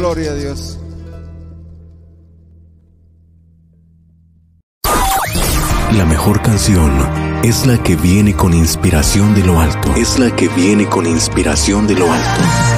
gloria a Dios. La mejor canción es la que viene con inspiración de lo alto. Es la que viene con inspiración de lo alto.